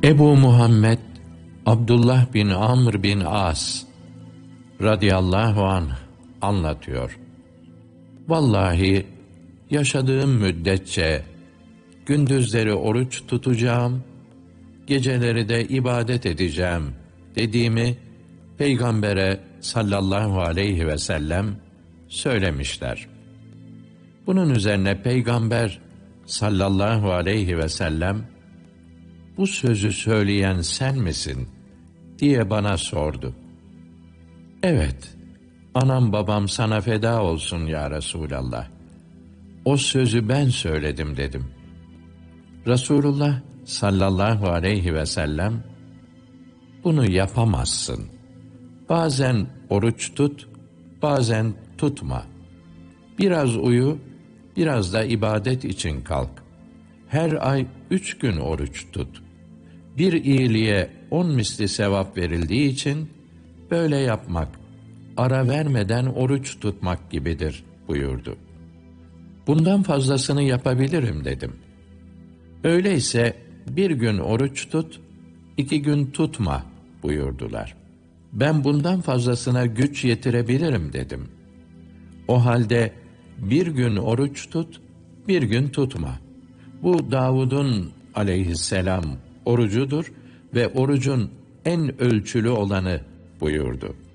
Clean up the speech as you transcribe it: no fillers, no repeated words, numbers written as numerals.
Ebu Muhammed Abdullah bin Amr bin As radıyallahu anh anlatıyor. Vallahi yaşadığım müddetçe gündüzleri oruç tutacağım, geceleri de ibadet edeceğim dediğimi Peygamber'e sallallahu aleyhi ve sellem söylemişler. Bunun üzerine Peygamber sallallahu aleyhi ve sellem, "Bu sözü söyleyen sen misin?" diye bana sordu. "Evet, anam babam sana feda olsun ya Resulallah. O sözü ben söyledim," dedim. Resulullah sallallahu aleyhi ve sellem, "Bunu yapamazsın. Bazen oruç tut, bazen tutma. Biraz uyu, biraz da ibadet için kalk. Her ay 3 gün oruç tut. Bir iyiliğe 10 misli sevap verildiği için böyle yapmak, ara vermeden oruç tutmak gibidir," buyurdu. "Bundan fazlasını yapabilirim," dedim. "Öyleyse bir gün oruç tut, 2 gün tutma," buyurdular. "Ben bundan fazlasına güç yetirebilirim," dedim. "O halde bir gün oruç tut, bir gün tutma. Bu Davud'un aleyhisselam orucudur ve orucun en ölçülü olanı," buyurdu.